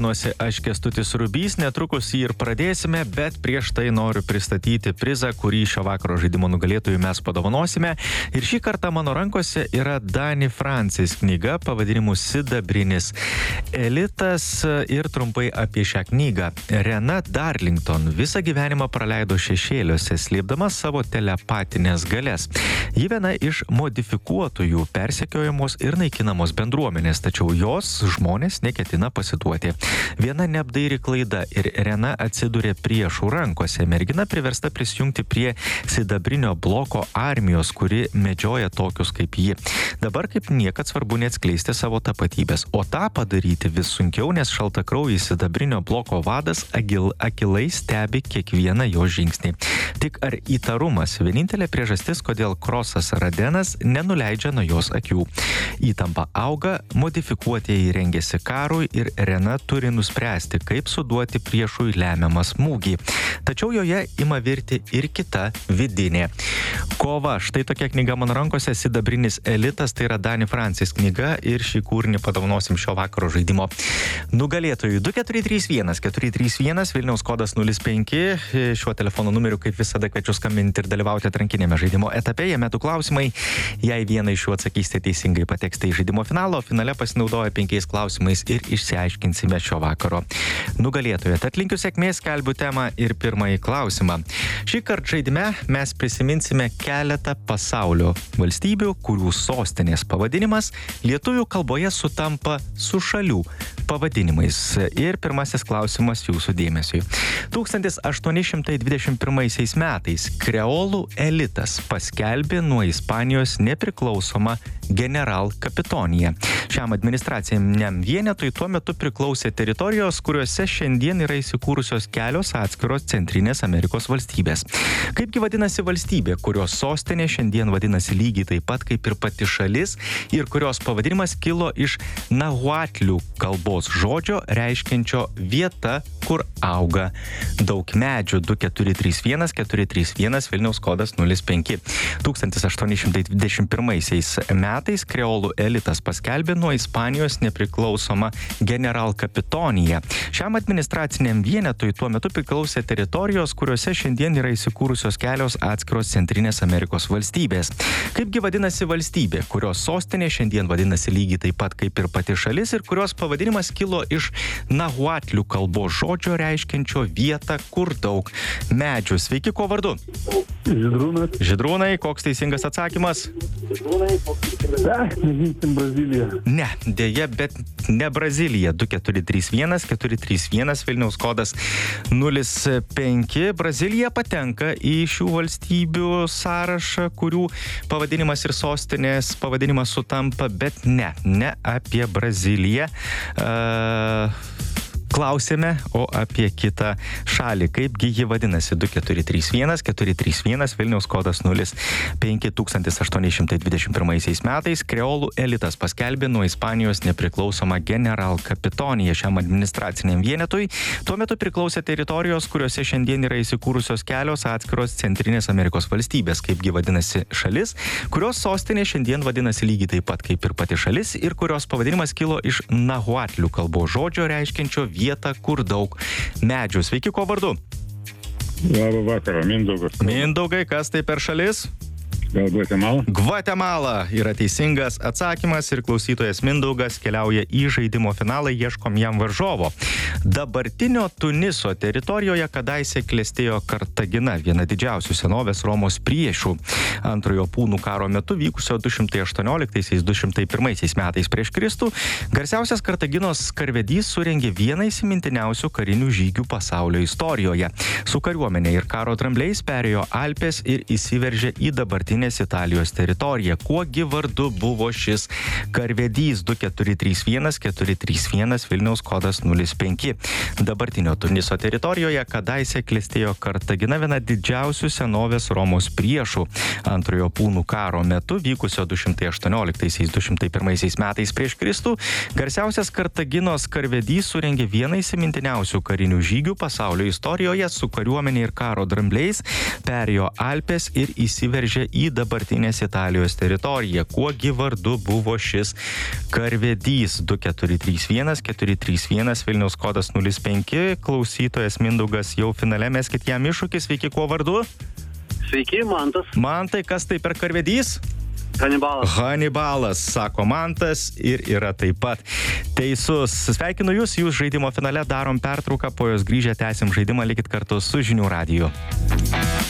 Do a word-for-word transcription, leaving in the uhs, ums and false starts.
Nuosi aš Kęstutis Rubys, netrukus jį ir pradėsime, bet prieš tai noriu pristatyti prizą, kurį šio vakaro žaidimo nugalėtojui mes padovanosime. Ir šį kartą mano rankose yra Dani Francis knyga pavadinimu Sidabrinis elitas ir trumpai apie šią knygą. Rena Darlington visą gyvenimą praleido šešėliuose, slėpdama savo telepatinės galias. Ji viena iš modifikuotųjų, persekiojamos ir naikinamos bendruomenės, tačiau jos žmonės neketina pasiduoti. Viena neapdairi klaida ir Rena atsidūrė priešų rankose. Mergina priversta prisijungti prie sidabrinio bloko armijos, kuri medžioja tokius kaip ji. Dabar kaip niekad svarbu neatskleisti savo tapatybės, o tą padaryti vis sunkiau, nes šaltakraujis sidabrinio bloko vadas agil, akilai stebi kiekvieną jo žingsnį. Tik ar įtarumas vienintelė priežastis, kodėl Krosas Radenas nenuleidžia nuo jos akių. Įtampa auga, modifikuotieji rengiasi karui ir Rena turi nuspręsti, kaip suduoti priešui lemiamą smūgį. Tačiau joje ima virti ir kita vidinė kova. Štai tokia knyga mano rankose, Sidabrinis elitas, tai yra Dani Francis knyga ir šį kūrinį padovanosim šio vakaro žaidimo nugalėtojui. Du keturi trys vienas keturi trys vienas, Vilniaus kodas nulis penki. Šiuo telefono numeriu kaip visada kviečiu skambinti ir dalyvauti atrankinėme žaidimo etape. Jame du klausimai. Jei vieną iš jų atsakysite teisingai, pateksite į žaidimo finalą, o finale pasinaudoja penkiais klausimais ir išsiaiškinsime šio vakaro nugalėtoją. Tad linkiu sėkmės, skelbiu temą ir pirmąjį klausimą. Šį kartą žaidime mes prisiminsime keletą pasaulio valstybių, kurių sostinės pavadinimas lietuvių kalboje sutampa su šalių pavadinimais. Ir pirmasis klausimas jūsų dėmesiui. tūkstantis aštuoni šimtai dvidešimt pirmaisiais metais kreolų elitas paskelbė nuo Ispanijos nepriklausomą General Capitoniją. Šiam administraciniam vienetui tuo metu priklausė teritorijos, kuriuose šiandien yra įsikūrusios kelios atskiros Centrinės Amerikos valstybės. Kaipgi vadinasi valstybė, kurios sostinė šiandien vadinasi lygiai taip pat kaip ir pati šalis ir kurios pavadinimas kilo iš nahuatlių kalbos žodžio reiškiančio vieta, kur auga daug medžių. Du keturi trys vienas keturi trys vienas, Vilniaus kodas nulis penki. tūkstantis aštuoni šimtai dvidešimt pirmaisiais metais kreolų elitas paskelbė nuo Ispanijos nepriklausomą General Capitoniją. Šiam administraciniam vienetui tuo metu priklausė teritorijos, kuriuose šiandien yra įsikūrusios kelios atskiros Centrinės Amerikos valstybės. Kaipgi vadinasi valstybė, kurios sostinė šiandien vadinasi lygiai taip pat kaip ir pati šalis ir kurios pavadinimas kilo iš nahuatlių kalbos žodžio reiškiančio vietą, kur daug medžių. Sveiki, kuo vardu? Žydrūnas. Žydrūnai, koks teisingas atsakymas? Žydrūnai, koks teisingas atsakymas? Ne, neginsim Braziliją. Ne, dėja, bet ne Brazilija. Du keturi trys vienas keturi trys vienas, Vilniaus kodas nulis penki. Brazilija patenka į šių valstybių sąrašą, kurių pavadinimas ir sostinės pavadinimas sutampa, bet ne, ne apie Braziliją. Uh... Klausėme, o apie kitą šalį. Kaipgi ji vadinasi? Du keturi trys vienas keturi trys vienas, Vilniaus kodas nulis penki. Tūkstantis aštuoni šimtai dvidešimt pirmaisiais metais kreolų elitas paskelbė nuo Ispanijos nepriklausomą General Capitoniją. Šiam administraciniam vienetui tuo metu priklausė teritorijos, kuriuose šiandien yra įsikūrusios kelios atskiros Centrinės Amerikos valstybės. Kaipgi vadinasi šalis, kurios sostinė šiandien vadinasi lygiai taip pat kaip ir pati šalis ir kurios pavadinimas kilo iš nahuatlių kalbos žodžio reiškiančio vietą, kur daug medžių. Sveiki, kuo vardu? Labą vakarą, Mindaugas. Mindaugai, kas tai per šalis? Gal Gvatemala? Gvatemala yra teisingas atsakymas ir klausytojas Mindaugas keliauja į žaidimo finalą, ieškom jam varžovo. Dabartinio Tuniso teritorijoje kadaise klestėjo Kartagina, viena didžiausių senovės Romos priešų. Antrojo Pūnų karo metu vykusio du šimtai aštuonioliktaisiais - du šimtai pirmaisiais metais prieš Kristų, garsiausias Kartaginos karvedys surengė vieną įsimintiniausių karinių žygių pasaulio istorijoje. Su kariuomenė ir karo drambliais perėjo Alpes ir įsiveržė į dabartinę Italijos teritorija. Kuogi vardu buvo šis karvedys? Du keturi trys vienas keturi trys vienas, Vilniaus kodas nulis penki. Dabartinio Tuniso teritorijoje kadaise klestėjo Kartagina, viena didžiausių senovės Romos priešų. Antrojo Pūnų karo metu vykusio du šimtai aštuonioliktaisiais - du šimtai pirmaisiais metais prieš Kristų, garsiausias Kartaginos karvedys surengė vieną įsimintiniausių karinių žygių pasaulio istorijoje. Su kariuomenė ir karo drambliais perėjo Alpes ir įsiveržė į dabartinės Italijos teritoriją. Kuogi vardu buvo šis karvedys? Du keturi trys vienas keturi trys vienas Vilniaus kodas nulis penki. Klausytojas Mindaugas jau finale, meskit jam iššūkis. Sveiki, kuo vardu? Sveiki, Mantas. Mantai, kas tai per karvedys? Hanibalas. Hanibalas, sako Mantas ir yra taip pat teisus. Sveikinu jūs, jūs žaidimo finale, darom pertrauką, po jos grįžę tęsim žaidimą, likit kartu su Žinių radiju.